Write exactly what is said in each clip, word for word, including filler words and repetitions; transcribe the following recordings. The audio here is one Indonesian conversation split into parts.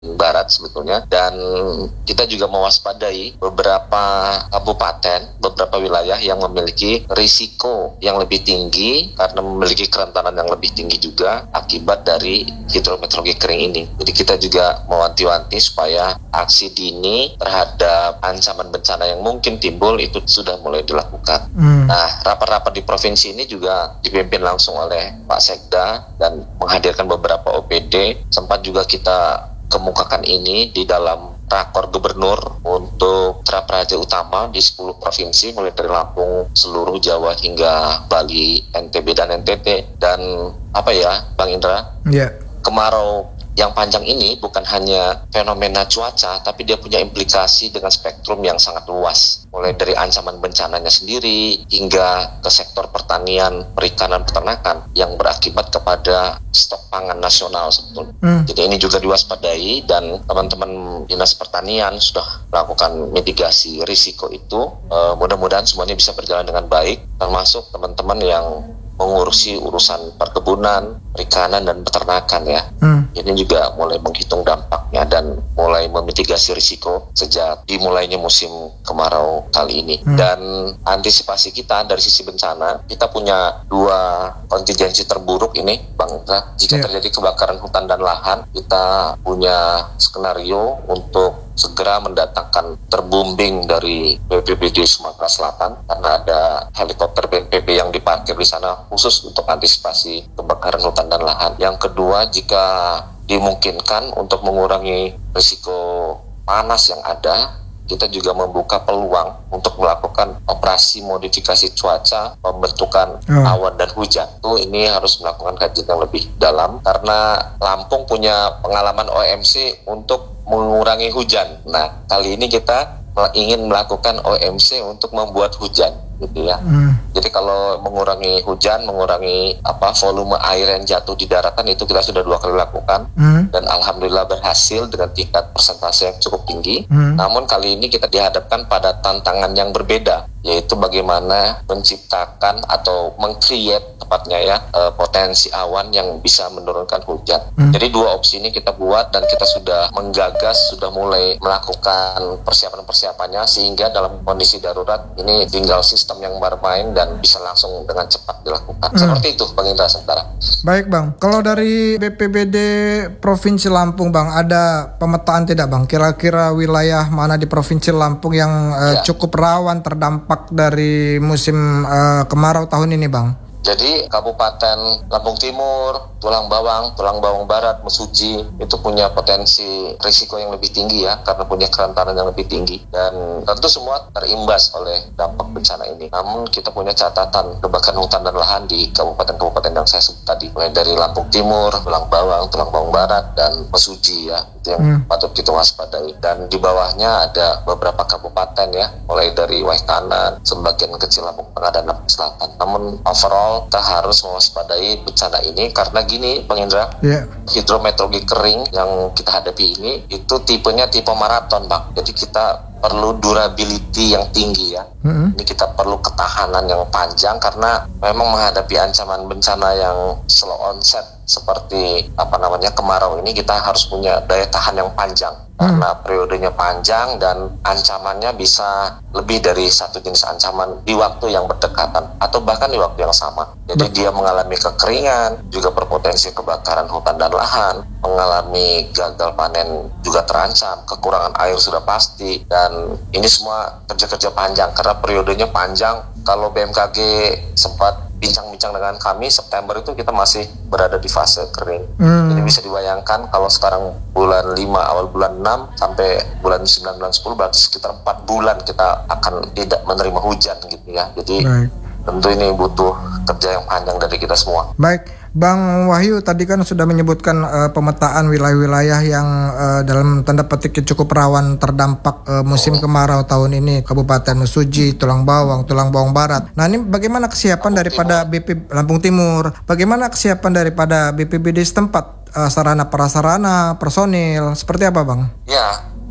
Barat sebetulnya, dan kita juga mewaspadai beberapa kabupaten, beberapa wilayah yang memiliki risiko yang lebih tinggi karena memiliki kerentanan yang lebih tinggi juga akibat dari hidrometeorologi kering ini. Jadi kita juga mewanti-wanti supaya aksi dini terhadap ancaman bencana yang mungkin timbul itu sudah mulai dilakukan. Hmm. Nah, rapat-rapat di provinsi ini juga dipimpin langsung oleh Pak Sekda dan menghadirkan beberapa O P D. Sempat juga kita kemukakan ini di dalam rakor gubernur untuk Praja utama di sepuluh provinsi mulai dari Lampung, seluruh Jawa hingga Bali, N T B dan N T T. Dan apa ya Bang Indra? Iya. Yeah. Kemarau yang panjang ini bukan hanya fenomena cuaca, tapi dia punya implikasi dengan spektrum yang sangat luas. Mulai dari ancaman bencananya sendiri hingga ke sektor pertanian, perikanan, peternakan yang berakibat kepada stok pangan nasional sebetulnya. Hmm. Jadi ini juga diwaspadai dan teman-teman Dinas Pertanian sudah melakukan mitigasi risiko itu. E, mudah-mudahan semuanya bisa berjalan dengan baik, termasuk teman-teman yang mengurusi urusan perkebunan, perikanan, dan peternakan ya. Hmm. Ini juga mulai menghitung dampaknya dan mulai memitigasi risiko sejak dimulainya musim kemarau kali ini. Hmm. Dan antisipasi kita dari sisi bencana, kita punya dua kontingensi terburuk ini, Bang Indra. Jika yeah. terjadi kebakaran hutan dan lahan, kita punya skenario untuk segera mendatangkan terbumbing dari B P B D Sumatera Selatan karena ada helikopter B N P B yang diparkir di sana khusus untuk antisipasi kebakaran hutan dan lahan. Yang kedua, jika dimungkinkan untuk mengurangi risiko panas yang ada, kita juga membuka peluang untuk melakukan operasi modifikasi cuaca, pembentukan hmm. awan dan hujan. Itu ini harus melakukan kajian yang lebih dalam karena Lampung punya pengalaman O M C untuk mengurangi hujan. Nah, kali ini kita ingin melakukan O M C untuk membuat hujan, gitu ya. Hmm. Jadi kalau mengurangi hujan, mengurangi apa volume air yang jatuh di daratan itu kita sudah dua kali lakukan hmm. dan alhamdulillah berhasil dengan tingkat persentase yang cukup tinggi. Hmm. Namun kali ini kita dihadapkan pada tantangan yang berbeda, yaitu bagaimana menciptakan atau meng-create tepatnya ya uh, potensi awan yang bisa menurunkan hujan. Hmm. Jadi dua opsi ini kita buat dan kita sudah menggagas, sudah mulai melakukan persiapan-persiapannya sehingga dalam kondisi darurat ini tinggal sistem yang bermain dan bisa langsung dengan cepat dilakukan. Hmm. Seperti itu Bang Indra sementara. Baik Bang, kalau dari B P B D Provinsi Lampung Bang, ada pemetaan tidak Bang? Kira-kira wilayah mana di Provinsi Lampung yang uh, ya. cukup rawan terdampak dari musim uh, kemarau tahun ini Bang? Jadi Kabupaten Lampung Timur, Tulang Bawang, Tulang Bawang Barat, Mesuji itu punya potensi risiko yang lebih tinggi ya karena punya kerentanan yang lebih tinggi dan tentu semua terimbas oleh dampak bencana ini. Namun kita punya catatan kebakaran hutan dan lahan di kabupaten-kabupaten yang saya sebut tadi, mulai dari Lampung Timur, Tulang Bawang, Tulang Bawang Barat dan Mesuji ya, itu yang hmm. patut kita waspadai. Dan di bawahnya ada beberapa kabupaten ya, mulai dari Waikanan, sebagian kecil Lampung Tengah dan Lampung Selatan. Namun overall kita harus mewaspadai bencana ini karena gini Bang Indra, yeah. hidrometeorologi kering yang kita hadapi ini itu tipenya tipe maraton Bang. Jadi kita perlu durability yang tinggi ya. Mm-hmm. Ini kita perlu ketahanan yang panjang karena memang menghadapi ancaman bencana yang slow onset seperti apa namanya kemarau ini kita harus punya daya tahan yang panjang. Karena periodenya panjang dan ancamannya bisa lebih dari satu jenis ancaman di waktu yang berdekatan atau bahkan di waktu yang sama. Jadi dia mengalami kekeringan, juga berpotensi kebakaran hutan dan lahan, mengalami gagal panen juga terancam, kekurangan air sudah pasti, dan ini semua kerja-kerja panjang karena periodenya panjang. Kalau B M K G sempat bincang-bincang dengan kami, September itu kita masih berada di fase kering. Hmm. Jadi bisa dibayangkan kalau sekarang bulan lima, awal bulan enam sampai bulan sembilan, bulan sepuluh, berarti sekitar empat bulan kita akan tidak menerima hujan gitu ya. Jadi Baik. tentu ini butuh kerja yang panjang dari kita semua. Baik, Bang Wahyu tadi kan sudah menyebutkan uh, pemetaan wilayah-wilayah yang uh, dalam tanda petik cukup rawan terdampak uh, musim oh. kemarau tahun ini, Kabupaten Mesuji, Tulang Bawang, Tulang Bawang Barat. Nah ini bagaimana kesiapan Lampung daripada Timur. B P Lampung Timur? Bagaimana kesiapan daripada B P B D setempat, uh, sarana prasarana, personil, seperti apa Bang? Ya,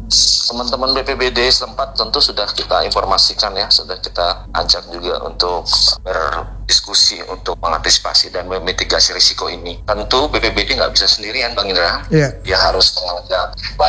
Teman-teman B P B D setempat tentu sudah kita informasikan ya, sudah kita ajak juga untuk berdiskusi untuk mengantisipasi dan memitigasi risiko ini. Tentu B P B D nggak bisa sendirian, Bang Indra. Iya. Dia harus mengajak